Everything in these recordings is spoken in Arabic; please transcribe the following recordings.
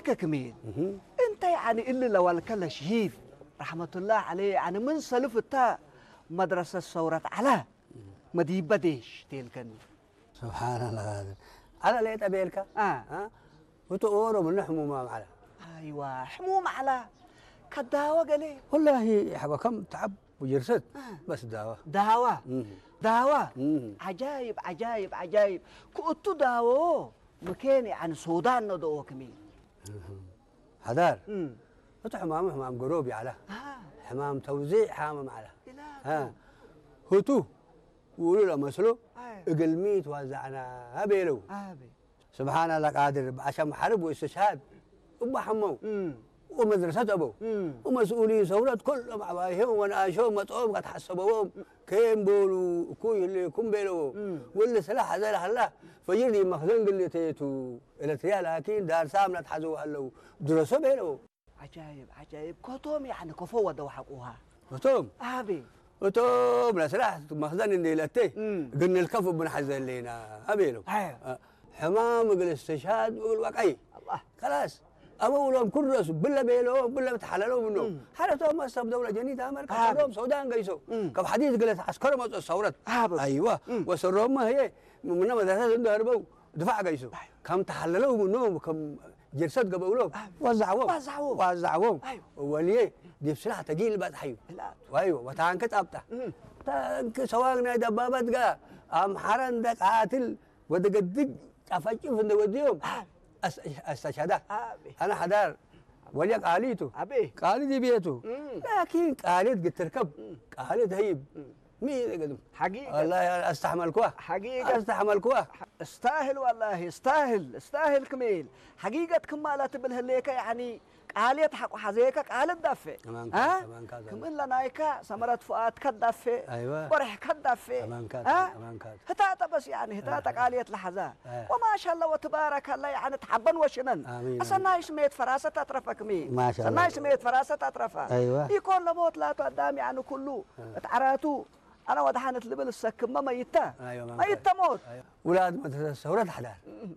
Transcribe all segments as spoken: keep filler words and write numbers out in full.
هيك كمين انت يعني اللي لو الكل شهيد رحمة الله عليه يعني من سلفتا مدرسة الثورة على مدي بديش تلكني سبحان الله هذا على ليت أبيلك اه ها وتقولوا من حمومة على ايوه حموم على كداوة قالي والله يا حبا كم تعب وجرست آه. بس دعوة داوة مم. داوة مم. عجايب عجايب عجايب كنتو داوة مكاني عن سودان ندوه كمين هدار امم فتح حمام حمام قروبي على اه حمام توزيع حمام على لا ها هتو وقولوا له مسلو ايوه قلميت وزعنا هبيلو ابي سبحان الله قادر عشان حرب واستشهاد أم حمو امم ومدرسة أبو امم ومسؤولين ثورة كلهم عبايهم وناشهم مطعوم قد حسبوهم كيم بولو كوي اللي كم بيلو مم. واللي سلاح هذا الله فيجري مخزن قل تيتو إلى تيال لكن دار سامنة حزوا هلو درسوا بيلو عجايب عجايب كتوم يعني كفوة دو حقوها وتوم ابي وتوم لا سلاح مخزن اللي لتي امم قلنا الكفو بن حزن لينا أبيلو ايوه حمام قل استشهاد وقل وقعي الله خلاص أبو لهم كل رأس بلا بيلو بلا بتحللوا منه مم. حالتهم ما سب دولة جنيدة أمريكا آه. كلهم سودان قيسوا مم. كم حديث قالت عسكر ما الثورة آه. أيوة مم. وسرهم ما هي من مدرسة عنده هربوا دفاع قيسوا أيوة. كم تحللوا منهم وكم جلسات قبلوا آه. وزعوهم وزعوهم. وزعوهم أيوة. وليه دي بسلاح تقيل بعد حيو لا وايوه وتعنكت أبته امم تانك سواقنا دبابات قا أم حرن دك قاتل ودقدق أفجر في وديهم استشهده ابي أنا حدار وليك قاليته ابي قالي بيته امم لكن قالت قد تركب قالت هيب مين قدم حقيقة والله استحمل كوه حقيقة استحمل كوه استاهل والله يستاهل استاهل كميل حقيقة كمالات بالهليكة يعني قالت حق حزيكة قالت دفع أمان ها كذا أمان كذا كمل لنايكا سمرت فؤاد كدفع أيوة برح كدفع أمان كذا ها أمان كذا هتاتا بس يعني هتاتا قالت لحظة أيه. وما شاء الله وتبارك الله يعني تحبن وشنن آمين أصلا سميت فراسة أطرفك مين ما شاء الله. أصلا سميت فراسة أطرفها أيوة يكون لموت لا تقدام يعني كله اتعراتو أنا ودحانة لبل السكم ما ميتا أيوة ما ميتا موت أيوة. ولاد مدرسة الثورة حدار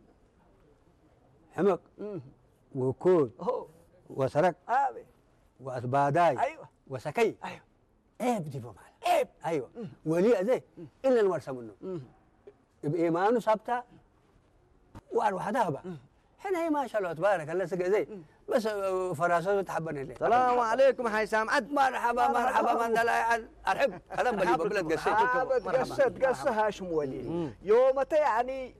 حمق مم. وكود هو وسرق أبي وأسباداي أيوة وسكي أيوة عيب جيبهم على عيب أيوة ولي أذي إلا الورثة منه مم. بإيمانه ثابتة وأروح دابة حين هي ما شاء الله تبارك الله سقى زي بس فراسته تحبني ليه السلام عليكم هيثم عد مرحبا مرحبا من دلائل أرحب كلام بلي ببلد قسيت قصة قصة هاشم ولي يوم يعني